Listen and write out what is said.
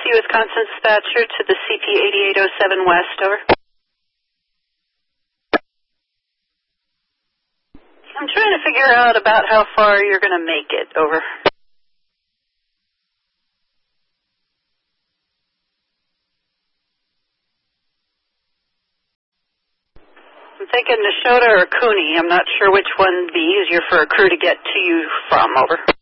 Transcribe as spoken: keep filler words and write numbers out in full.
Chelsea, Wisconsin dispatcher to the C P eighty-eight oh seven West, over. I'm trying to figure out about how far you're going to make it, over. I'm thinking Neshota or Cooney. I'm not sure which one would be easier for a crew to get to you from, over.